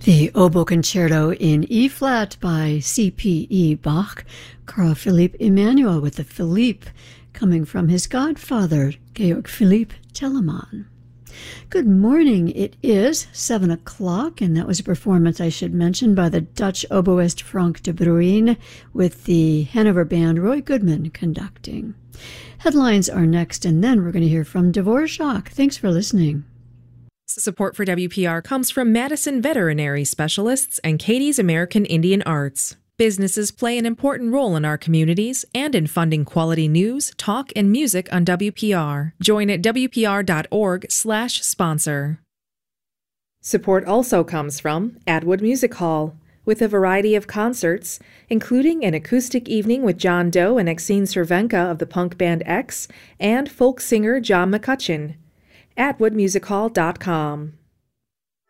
The Oboe Concerto in E-flat by C.P.E. Bach, Carl Philipp Emanuel with the Philippe, coming from his godfather, Georg Philipp Telemann. Good morning. It is 7 o'clock, and that was a performance, I should mention, by the Dutch oboist Frank de Bruijn with the Hanover Band, Roy Goodman conducting. Headlines are next, and then we're going to hear from Dvorak. Thanks for listening. Support for WPR comes from Madison Veterinary Specialists and Katie's American Indian Arts. Businesses play an important role in our communities and in funding quality news, talk, and music on WPR. Join at wpr.org/sponsor. Support also comes from Atwood Music Hall, with a variety of concerts, including an acoustic evening with John Doe and Exene Cervenka of the punk band X, and folk singer John McCutcheon. AtwoodMusicHall.com.